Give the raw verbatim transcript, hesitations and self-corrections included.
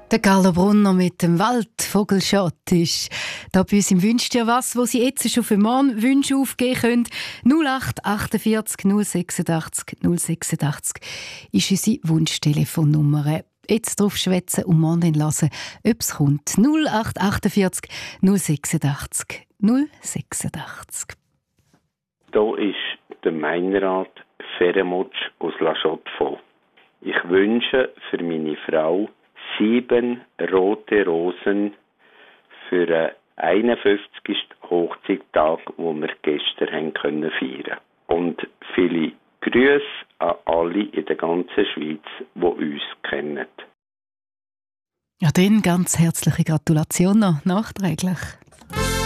Der Carlo Brunner mit dem Waldvogelschott ist da bei uns im «Wünscht dir was», wo Sie jetzt schon für morgen Wünsche aufgeben können. null acht achtundvierzig null sechsundachtzig null sechsundachtzig ist unsere Wunschtelefonnummer. Jetzt drauf schwätzen und morgen dann hören, ob es kommt. null acht achtundvierzig null sechsundachtzig null sechsundachtzig. Da ist der Meinrad Feremotsch aus La Chaux-de-Fonds. Ich wünsche für meine Frau sieben rote Rosen für den einundfünfzigsten Hochzeittag, wo wir gestern haben können feiern. Und viele Grüße an alle in der ganzen Schweiz, die uns kennen. Ja, dann ganz herzliche Gratulation noch nachträglich.